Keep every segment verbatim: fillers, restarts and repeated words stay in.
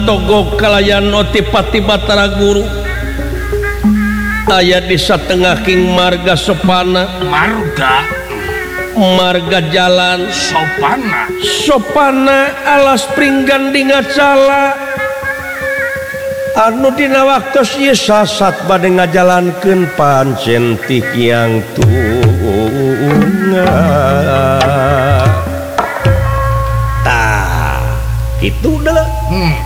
Togo kalayan notipati Batara Guru aya di satengah King marga sopana marga marga jalan sopana sopana alas pringgan dingacala anu dina waktos ieu sasat bade ngajalankeun pancen ti Kyang Tunggal tah itu dah hmm.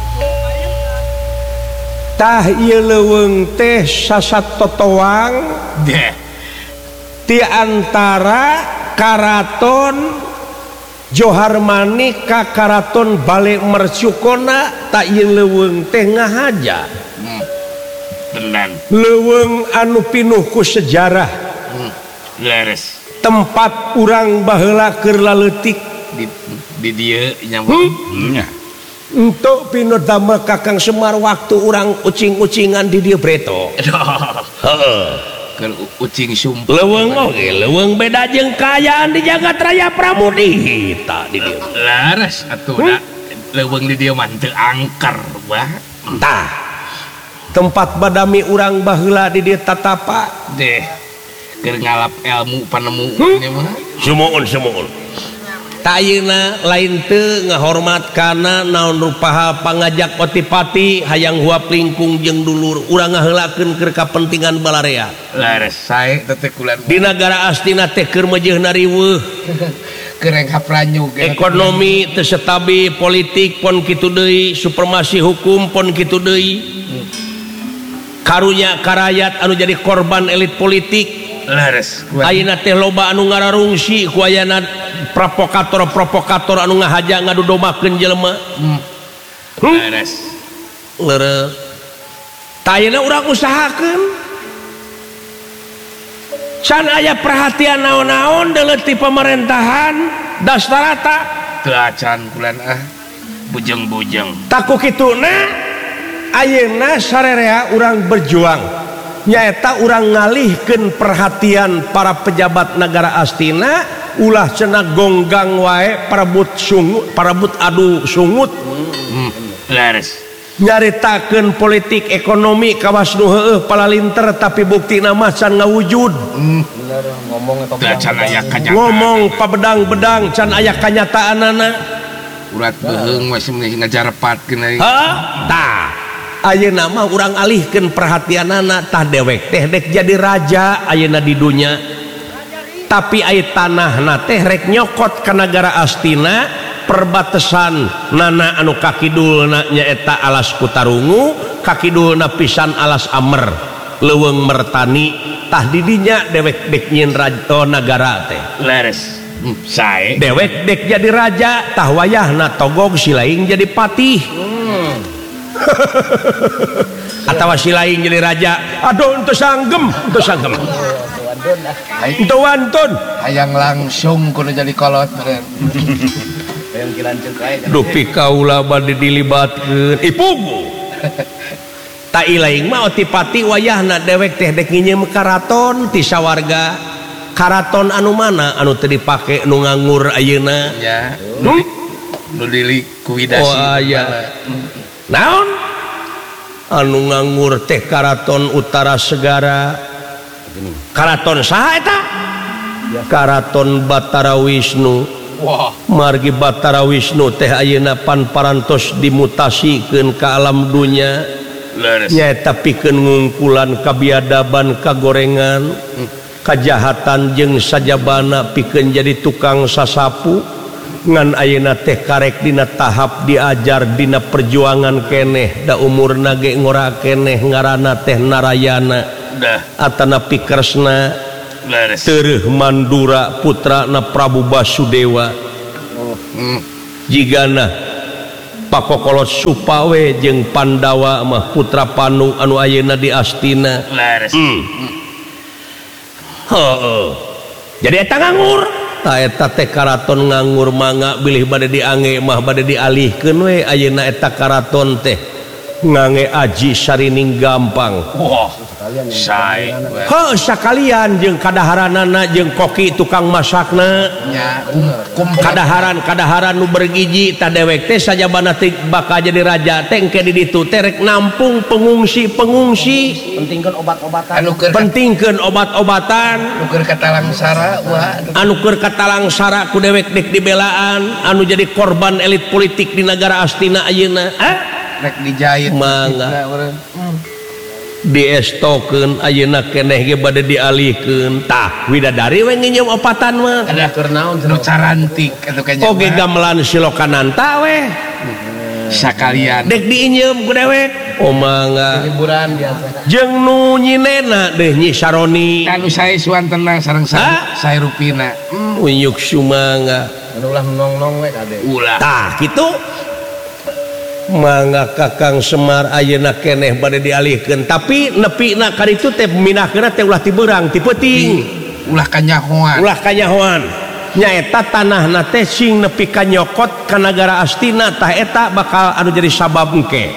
Tah ieu leuweung teh sasat totoang deh ti antara karaton Johar Mani ka karaton Bale Mercukona tak ieu leuweung teh ngahaja hmm. tenan leuweung anu pinuh ku sejarah hmm. leres tempat urang baheula keur laleutik di di dieu nya hmm. untuk pino damel Kakang Semar waktu orang ucing-ucingan di dia Breto. Heeh. Keur ucing sumpah. Leuweung oge, leuweung beda jeung kaayaan di Jagat Raya Pramudita di dieu. Laras atuh da leuweung di dieu mah teu angker bah. Tah. Tempat badami urang baheula di dieu tatapa deh. Keur ngalap ilmu panemu hmm? nya mah. Sumuun sumuun. Ayeuna lain teu ngahormat kana naon rupaha pangajak otipati hayang huap lingkung jeung dulur urang ngaheulakeun keur kapentingan balarea lares sae teh kulan di nagara astina teh keur meujeuhna riweuh keur ngapranyu ekonomi teu stabil politik pon kitu deui supremasi hukum pon kitu deui karunya karayat anu jadi korban elit politik lares ayeuna teh loba anu ngararungsi ku ayana provokator-provokator anu ngahaja ngadudomakeun jelema hmm. lares leureuh tayana urang usahakeun can aya perhatian naon-naon deuleu ti pamerintahan dastarata teu acan kulan ah bujeng-bujeng taku kituna ayeuna sarerea urang berjuang nyaeta urang ngalihkeun perhatian para pejabat negara astina ulah cenah gonggang wae parabut sungut parabut adu sungut hmm. lares nyaritakeun politik ekonomi kawas nu heueuh palalinter tapi buktina mah can ngawujud hmm. ngomong eta can aya kanyataan ngomong pabedang-bedang can aya kanyataanana urat beheung we seumeuh ngajarepatkeun deui heuh tah ayeuna mah urang alihkeun perhatianana tah dewek teh dek jadi raja ayeuna di dunya tapi aya tanahna teh rek nyokot ka nagara astina perbatasan nana anu kakidulna nyaeta alas Kutarungu kakidulna pisan alas Amer leuweung Mertani tah di dinya dewek dek nyieun raja nagara teh leres hmm, sae dewek dek jadi raja tah wayahna togog si laing jadi patih hmm. atawa si laing jadi raja aduh ente sanggem ente sanggem ente wantun hayang langsung kudu jadi kolot beren duh pikaula bade dilibatkeun ipugu ta ilaing mah otipati wayahna dewek teh dek nginyeum karaton ti sawarga karaton anu mana anu teu dipake nu nganggur ayeuna ya nu nu dilikuidasi oh aya naon anu nganggur teh karaton Utara Segara karaton saha eta karaton Batara Wisnu wah margi Batara Wisnu teh ayeuna pan parantos dimutasikeun ka alam dunya nyaeta pikeun ngungkulan kabiadaban kagorengan hmm. kajahatan jeung sajabana pikeun jadi tukang sasapu ngan ayeuna teh karek dina tahap diajar dina perjuangan keneh da umurna ge ngora keneh ngaranna teh Narayana dah atana pikersna teureum Mandura putrana Prabu Basudewa oh. hmm. jigana Pakokolot Supawe jeung Pandawa mah putra Panu anu ayeuna di Astina lares hmm. heeh jadi eta nganggur ta eta teh karaton nganggur mangga bilih bade diange mah bade dialihkeun we ayeuna eta karaton teh ngange aji sarining gampang. Wah, say. Heuh sakalian jeung kadaharanana jeung koki tukang masakna. Nya kum Kadaharan kadaharan nu bergiji ta dewek teh sajabana teh bakal jadi raja teh engke di ditu teh rek nampung pengungsi-pengungsi. Pentingkeun obat-obatan. anu keur Pentingkeun obat-obatan. anu keur katalang sara wah. Anu keur katalang sara ku dewek dek dibelaan anu jadi korban elit politik di negara Astina ayeuna. Ah? Rek dijahit. Mangga. Diestokeun ayeuna keneh ge bade dialihkeun tah widadari we nginjem opatan mah Ada Keur naon nu carantik atuh kanya. oge gamelan silokananta we sakalian. dek diinjem ku dewek oh mangga liburan biasa. jeung nu nyinena deh nyi Saroni Anu saya suan tenang sareng Hah? saya rupina. unyuk sumangga Anu ulah nong-nong we kade. Ulah. tah kitu mangga Kakang Semar ayeuna keneh bade dialihkeun tapi nepina ka ditu teh minahkeuna teh ulah ti beurang ti peuting Ulah kanyahoan. ulah kanyahoan nyaeta tanahna teh sing nepi ka nyokot ka nagara Astina tah eta bakal anu jadi sabab engke.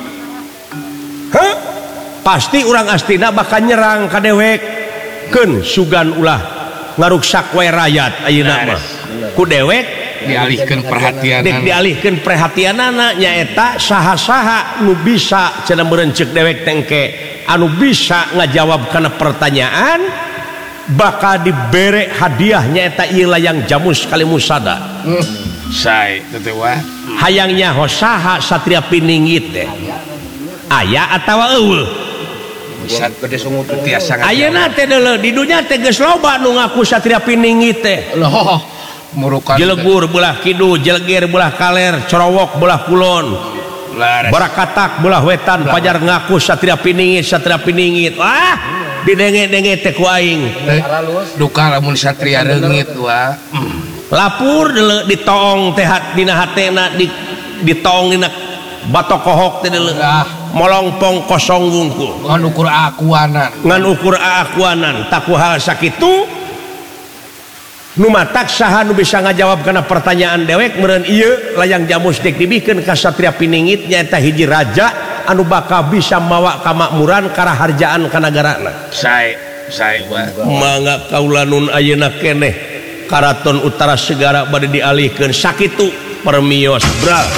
Hah? Pasti urang Astina bakal nyerang ka dewek keun sugan ulah ngaruksak wae rakyat ayeuna mah. Ku dewek dialihkeun perhatian. dek dialihkeun perhatianana nyaeta saha-saha nu bisa cenah meureun ceuk dewek teh engke anu bisa ngajawab kana pertanyaan bakal dibere hadiah nyaeta ieu layang jamus kalimusada. Hmm. Say teh wah. Hayang nyaho saha Satria Piningit teh aya atawa eueuh. Bisa gede sungut tiasa. Ayeuna teh deuleu di dunya teh geus loba nu ngaku Satria Piningit teh. Loh. Murukan Jelegur belah kidul, Jelegir belah kaler, Corowok belah kulon. laras. Barakatak belah wetan pajar ngaku Satria Piningit, Satria Piningit. Wah, didenge-denge teh ku aing. Duka lamun satria reungit wah. Lapur deuleu ditoong teh dina hatena di ditoong dina batok kohok teh deuleu. Molongpong kosong wungkul. Ngan ukur akuanan. Ngan ukur akuanan tak hal sakitu nu matak saha nu bisa ngajawab kana pertanyaan dewek meureun ieu layang jamus dek dibikeun ka Satria Piningit nyaeta hiji raja anu bakal bisa mawa kamakmuran karaharjaan ka nagarana. Sae, sae wah. Mangga kaula nun ayeuna keneh Karaton Utara Segara bade dialihkeun sakitu permios bra.